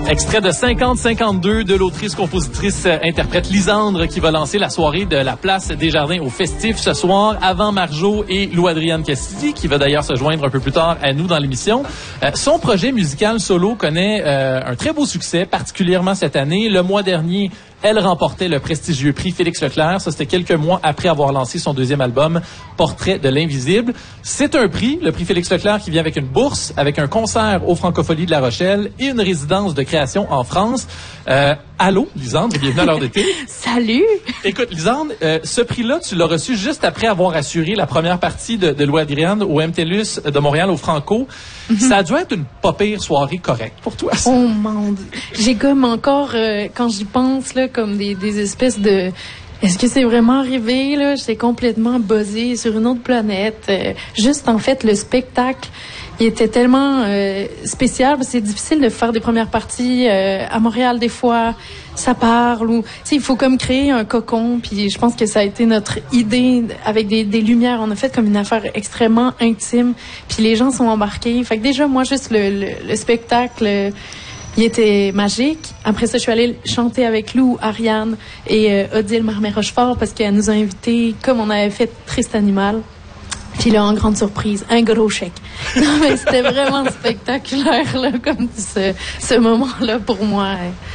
Extrait de 50-52 de l'autrice-compositrice-interprète Lisandre qui va lancer la soirée de la Place des Jardins au Festif ce soir avant Marjo et Lou-Adrienne Cassidy qui va d'ailleurs se joindre un peu plus tard à nous dans l'émission. Son projet musical solo connaît un très beau succès, particulièrement cette année. Le mois dernier, elle remportait le prestigieux prix Félix Leclerc. Ça, c'était quelques mois après avoir lancé son deuxième album, Portrait de l'invisible. C'est un prix, le prix Félix Leclerc, qui vient avec une bourse, avec un concert au Francofolie de La Rochelle et une résidence de création en France. Allô, Lisandre, bienvenue à l'heure d'été. Salut! Écoute, Lisandre, ce prix-là, tu l'as reçu juste après avoir assuré la première partie de Lou-Adrienne au MTLUS de Montréal, au Franco. Ça a dû être une pas pire soirée correcte pour toi, ça. Oh mon Dieu! J'ai comme encore, quand j'y pense, là, comme des espèces de... Est-ce que c'est vraiment arrivé, là? J'étais complètement buzzée sur une autre planète. Juste, en fait, le spectacle, il était tellement spécial. C'est difficile de faire des premières parties à Montréal, des fois. Ça parle ou... Tu sais, il faut comme créer un cocon. Puis je pense que ça a été notre idée avec des lumières. On a fait comme une affaire extrêmement intime. Puis les gens sont embarqués. Fait que déjà, moi, juste le spectacle... il était magique. Après ça, je suis allée chanter avec Lou, Ariane et Odile Marmé-Rochefort parce qu'elle nous a invités, comme on avait fait Triste Animal. Puis là, en grande surprise, un gros chèque. Non, mais c'était vraiment spectaculaire, là, comme ce moment-là pour moi.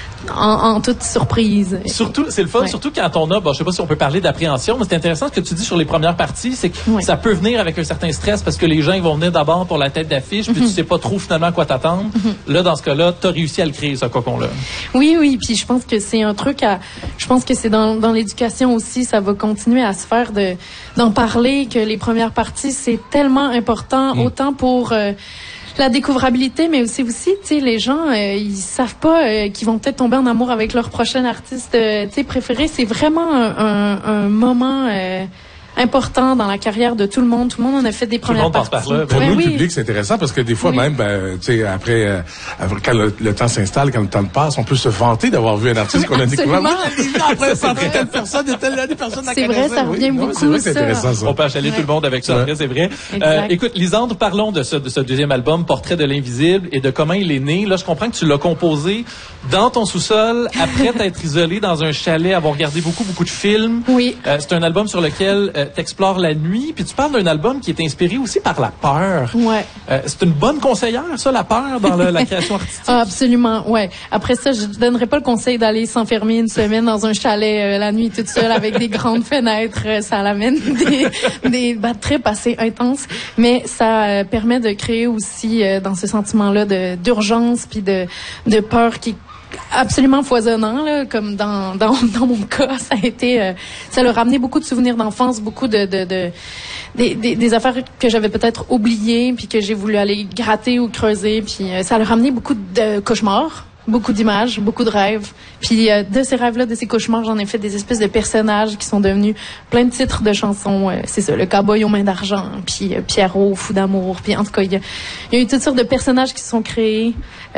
En toute surprise. Surtout, c'est le fun, surtout quand on a, bon, je sais pas si on peut parler d'appréhension, mais c'est intéressant ce que tu dis sur les premières parties, c'est que ça peut venir avec un certain stress parce que les gens ils vont venir d'abord pour la tête d'affiche, puis tu sais pas trop finalement à quoi t'attendre. Là, dans ce cas-là, t'as réussi à le créer, ce cocon-là. Oui, puis je pense que c'est un truc je pense que c'est dans l'éducation aussi, ça va continuer à se faire d'en parler, que les premières parties, c'est tellement important, autant pour, la découvrabilité, mais aussi, tu sais, les gens, ils savent pas qu'ils vont peut-être tomber en amour avec leur prochain artiste, tu sais, préféré. C'est vraiment un moment important dans la carrière de tout le monde. Tout le monde en a fait des premières parties. Pour nous, le public, c'est intéressant parce que des fois, même, tu sais, après, quand le temps s'installe, quand le temps passe, on peut se vanter d'avoir vu un artiste qu'on a découvert. Après, telle personne et telle personne. C'est vrai, ça revient beaucoup. C'est vrai que c'est intéressant, ça. On peut achaler tout le monde avec ça. Après, c'est vrai. Écoute, Lisandre, parlons de ce deuxième album, Portrait de l'invisible, et de comment il est né. Là, je comprends que tu l'as composé dans ton sous-sol, après t'être isolé dans un chalet, avoir regardé beaucoup de films. Oui. C'est un album sur lequel t'explores la nuit, puis tu parles d'un album qui est inspiré aussi par la peur. Ouais. C'est une bonne conseillère, ça, la peur dans la création artistique. Ah, absolument, ouais. Après ça, je donnerais pas le conseil d'aller s'enfermer une semaine dans un chalet la nuit toute seule avec des grandes fenêtres. Ça l'amène des bad trips assez intenses, mais ça permet de créer aussi dans ce sentiment-là d'urgence puis de peur qui absolument foisonnant, là, comme dans mon cas, ça a été, ça leur a ramené beaucoup de souvenirs d'enfance, beaucoup des affaires que j'avais peut-être oubliées, puis que j'ai voulu aller gratter ou creuser, puis ça leur a ramené beaucoup de cauchemars, beaucoup d'images, beaucoup de rêves. Puis de ces rêves-là, de ces cauchemars, j'en ai fait des espèces de personnages qui sont devenus plein de titres de chansons. C'est ça, le cowboy aux mains d'argent, puis Pierrot, fou d'amour, puis en tout cas, il y a eu toutes sortes de personnages qui se sont créés.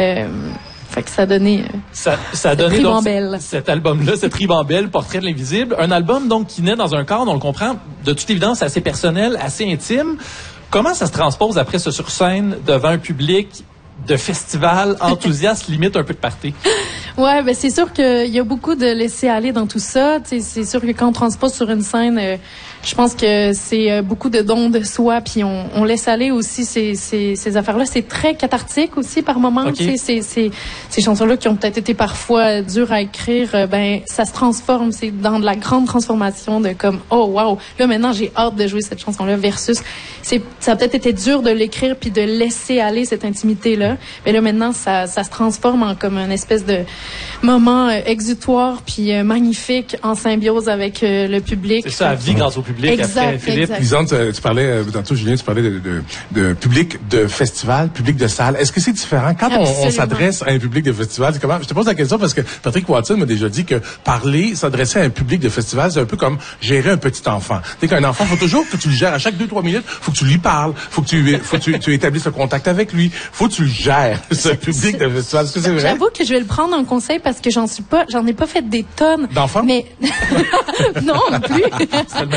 Fait que ça a donné ça a donné donc ribambelle. Cet album-là, cette ribambelle, Portrait de l'invisible, un album donc qui naît dans un cadre, on le comprend, de toute évidence assez personnel, assez intime. Comment ça se transpose après ça sur scène devant un public de festival enthousiaste, limite un peu de party? Ouais, ben c'est sûr qu'il y a beaucoup de laisser aller dans tout ça. T'sais, c'est sûr que quand on transpose sur une scène, je pense que c'est beaucoup de dons de soi, puis on laisse aller aussi ces affaires-là. C'est très cathartique aussi par moments. Okay. Ces chansons-là qui ont peut-être été parfois dures à écrire, ben ça se transforme. C'est dans de la grande transformation de comme oh wow, là maintenant j'ai hâte de jouer cette chanson-là versus ça a peut-être été dur de l'écrire puis de laisser aller cette intimité-là. Mais là maintenant ça se transforme en comme une espèce de moment exutoire puis magnifique en symbiose avec le public. C'est ça, à vie grâce au public. Exact, après, Philippe. Lisandre, tu parlais, tantôt Julien, tu parlais de public de festival, public de salle. Est-ce que c'est différent? Quand on s'adresse à un public de festival, c'est comment? Je te pose la question parce que Patrick Watson m'a déjà dit que s'adresser à un public de festival, c'est un peu comme gérer un petit enfant. Tu sais qu'un enfant, faut toujours que tu le gères à chaque 2-3 minutes, faut que tu lui parles, faut que tu établisses le contact avec lui, faut que tu le gères, ce public de festival. Est-ce que c'est vrai? J'avoue que je vais le prendre en conseil parce que j'en ai pas fait des tonnes. D'enfants? Mais, non, plus.